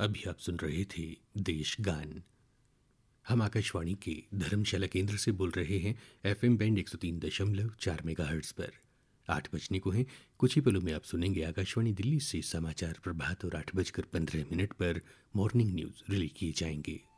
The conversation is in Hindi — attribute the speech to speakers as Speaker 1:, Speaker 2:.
Speaker 1: अभी आप सुन रहे थे देश गान। हम आकाशवाणी के धर्मशाला केंद्र से बोल रहे हैं एफएम बैंड 103.4 मेगाहर्ट्ज पर। 8 बजने को हैं। कुछ ही पलों में आप सुनेंगे आकाशवाणी दिल्ली से समाचार प्रभात और 8 बजकर 15 मिनट पर मॉर्निंग न्यूज रिले किए जाएंगे।